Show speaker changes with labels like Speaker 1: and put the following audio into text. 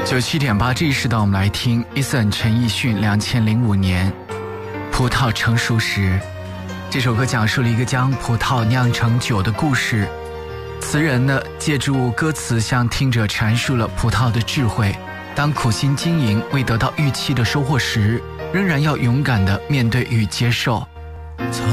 Speaker 1: 97.8，这一时段我们来听 Eason 陈奕迅2005年葡萄成熟时。这首歌讲述了一个将葡萄酿成酒的故事，词人呢借助歌词向听者阐述了葡萄的智慧，当苦心经营未得到预期的收获时，仍然要勇敢地面对与接受。